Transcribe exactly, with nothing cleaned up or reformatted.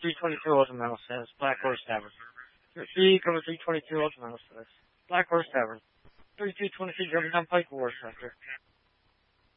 three twenty-two Ultra Metal says Black Horse Tavern. three, cover three twenty-two Ultra Metal says Black Horse Tavern. thirty-two twenty-three Germantown Pike War Sector.